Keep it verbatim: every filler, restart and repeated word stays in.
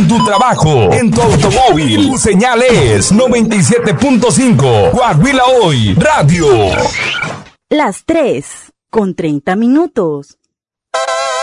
en tu trabajo, en tu automóvil. Tu señal es noventa y siete punto cinco. Coahuila Hoy Radio. Las tres con treinta minutos.